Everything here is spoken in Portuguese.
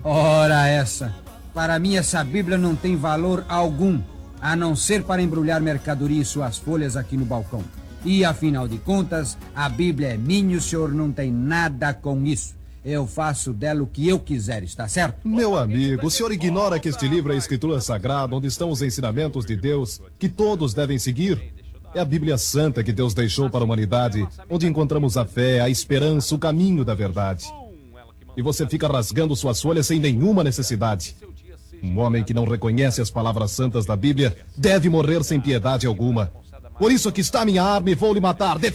Ora essa! Para mim essa Bíblia não tem valor algum, a não ser para embrulhar mercadoria e suas folhas aqui no balcão. E afinal de contas, a Bíblia é minha e o senhor não tem nada com isso. Eu faço dela o que eu quiser, está certo? Meu amigo, o senhor ignora que este livro é a Escritura Sagrada, onde estão os ensinamentos de Deus, que todos devem seguir? É a Bíblia Santa que Deus deixou para a humanidade, onde encontramos a fé, a esperança, o caminho da verdade. E você fica rasgando suas folhas sem nenhuma necessidade. Um homem que não reconhece as palavras santas da Bíblia deve morrer sem piedade alguma. Por isso aqui está minha arma e vou lhe matar.